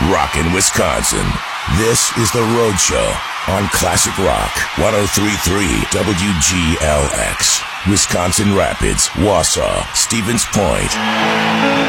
rockin' Wisconsin. This is The Road Show on Classic Rock 103.3 WGLX. Wisconsin Rapids, Wausau, Stevens Point.